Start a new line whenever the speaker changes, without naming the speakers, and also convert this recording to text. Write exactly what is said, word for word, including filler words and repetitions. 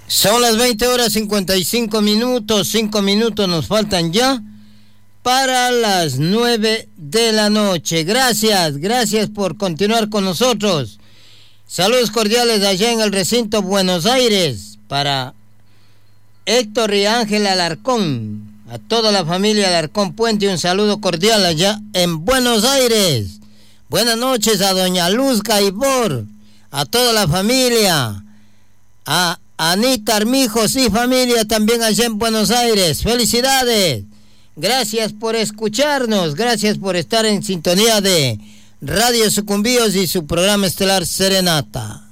Son las veinte horas cincuenta y cinco minutos, cinco minutos nos faltan ya para las nueve de la noche. Gracias, gracias por continuar con nosotros. Saludos cordiales allá en el recinto Buenos Aires para Héctor y Ángel Alarcón, a toda la familia Alarcón Puente, un saludo cordial allá en Buenos Aires. Buenas noches a doña Luz Caibor, a toda la familia, a Anita Armijos y familia también allá en Buenos Aires. Felicidades, gracias por escucharnos, gracias por estar en sintonía de Radio Sucumbíos y su programa estelar Serenata.